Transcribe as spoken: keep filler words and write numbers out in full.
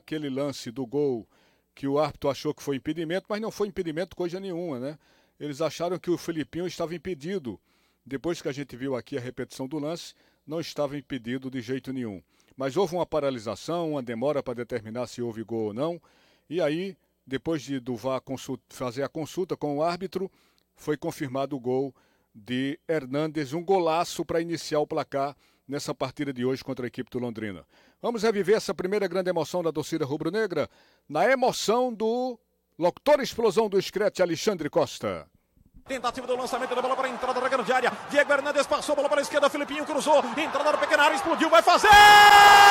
aquele lance do gol que o árbitro achou que foi impedimento, mas não foi impedimento coisa nenhuma, né? Eles acharam que o Filipinho estava impedido. Depois que a gente viu aqui a repetição do lance, não estava impedido de jeito nenhum. Mas houve uma paralisação, uma demora para determinar se houve gol ou não. E aí, depois de do V A R consult, fazer a consulta com o árbitro, foi confirmado o gol de Hernández, um golaço para iniciar o placar nessa partida de hoje contra a equipe do Londrina. Vamos reviver essa primeira grande emoção da torcida rubro-negra na emoção do locutor explosão do Screte, Alexandre Costa. Tentativa do lançamento da bola para a entrada da grande área. Diego Hernández passou a bola para a esquerda, Filipinho cruzou, entrada na pequena área, explodiu, vai fazer!